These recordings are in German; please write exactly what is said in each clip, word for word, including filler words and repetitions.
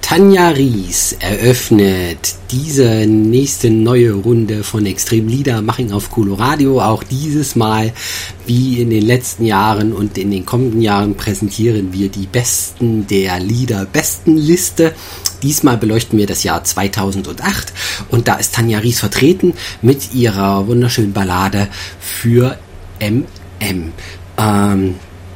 Tanja Ries eröffnet diese nächste neue Runde von Extrem Liedermaching auf Coloradio. Auch dieses Mal, wie in den letzten Jahren und in den kommenden Jahren, präsentieren wir die Besten der Lieder-Bestenliste. Diesmal beleuchten wir das Jahr zweitausendacht und da ist Tanja Ries vertreten mit ihrer wunderschönen Ballade für M M. Ähm,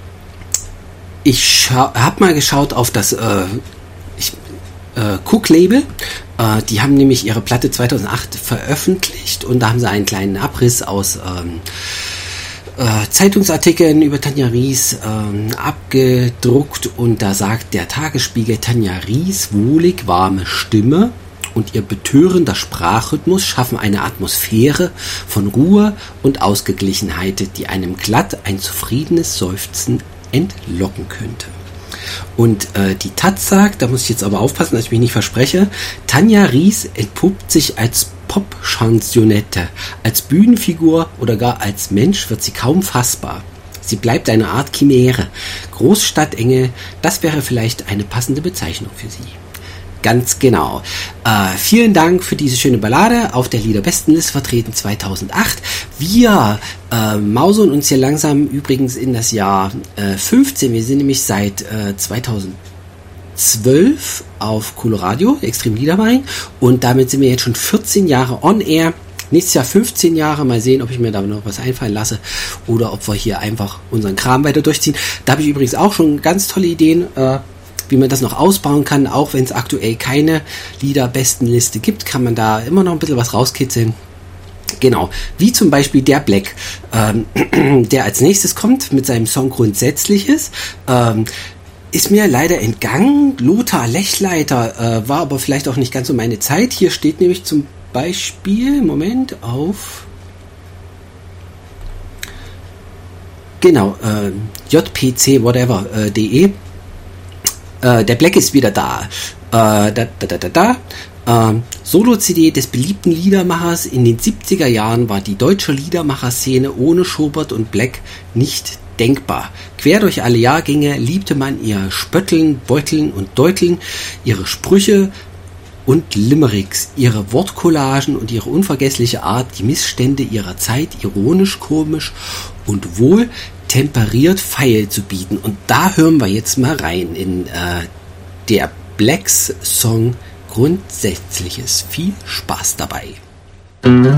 ich habe mal geschaut auf das äh, ich, äh, Cook-Label. Äh, die haben nämlich ihre Platte zweitausendacht veröffentlicht und da haben sie einen kleinen Abriss aus ähm, äh, Zeitungsartikeln über Tanja Ries ähm, abgedruckt und da sagt der Tagesspiegel: Tanja Ries wohlig warme Stimme und ihr betörender Sprachrhythmus schaffen eine Atmosphäre von Ruhe und Ausgeglichenheit, die einem glatt ein zufriedenes Seufzen entlocken könnte. Und äh, die Taz sagt, da muss ich jetzt aber aufpassen, dass ich mich nicht verspreche, Tanja Ries entpuppt sich als Pop-Chansonette, als Bühnenfigur oder gar als Mensch wird sie kaum fassbar. Sie bleibt eine Art Chimäre. Großstadtengel, das wäre vielleicht eine passende Bezeichnung für sie. Ganz genau. Äh, vielen Dank für diese schöne Ballade auf der Liederbestenliste vertreten zweitausendacht. Wir äh, mausen uns hier langsam übrigens in das Jahr äh, fünfzehn. Wir sind nämlich seit äh, zweitausendzwölf auf Coloradio, Extrem Liedermaching, und damit sind wir jetzt schon vierzehn Jahre on air. Nächstes Jahr fünfzehn Jahre. Mal sehen, ob ich mir da noch was einfallen lasse oder ob wir hier einfach unseren Kram weiter durchziehen. Da habe ich übrigens auch schon ganz tolle Ideen, äh, wie man das noch ausbauen kann. Auch wenn es aktuell keine Liederbestenliste gibt, kann man da immer noch ein bisschen was rauskitzeln. Genau, wie zum Beispiel der Black, ähm, der als nächstes kommt mit seinem Song Grundsätzliches. Ähm, ist mir leider entgangen. Lothar Lechleiter äh, war aber vielleicht auch nicht ganz so meine Zeit. Hier steht nämlich zum Beispiel, Moment, auf... Genau, äh, J P C whatever äh, de. Uh, der Black ist wieder da. Uh, da, da, da, da, da. Uh, Solo-C D des beliebten Liedermachers in den siebziger Jahren war die deutsche Liedermacher-Szene ohne Schobert und Black nicht denkbar. Quer durch alle Jahrgänge liebte man ihr Spötteln, Beuteln und Deuteln, ihre Sprüche und Limericks, ihre Wortcollagen und ihre unvergessliche Art, die Missstände ihrer Zeit ironisch, komisch und wohl temperiert feil zu bieten. Und da hören wir jetzt mal rein in äh, der Blacks Song Grundsätzliches. Viel Spaß dabei.